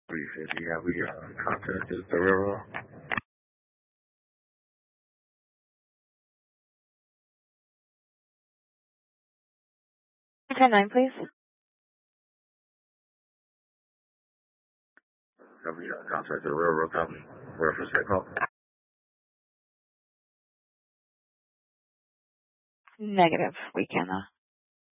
We contacted the railroad. 10-9, please. Have we contacted the railroad company? Reference that call? Negative. We cannot.